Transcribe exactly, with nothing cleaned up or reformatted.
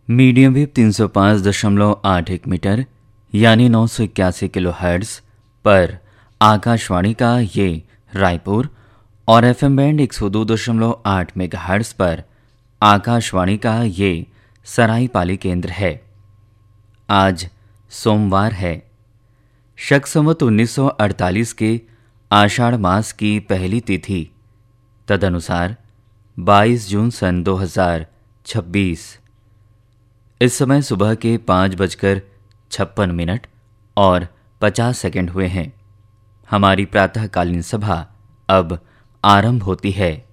Medium wave तीन सौ पाँच दशमलव आठ एक मीटर यानी नौ सौ इक्यासी किलो हर्ट्ज पर आकाशवाणी का ये रायपुर और एफएम बैंड एक सौ दो दशमलव आठ मेगा हर्ट्ज पर आकाशवाणी का ये सरायपाली केंद्र है। आज सोमवार है। शक संवत उन्नीस सौ अड़तालीस के आषाढ़ मास की पहली तिथि तदनुसार बाईस जून सन दो हजार छब्बीस। इस समय सुबह के पाँच बजकर छप्पन मिनट और पचास सेकंड हुए हैं। हमारी प्रातःकालीन सभा अब आरंभ होती है।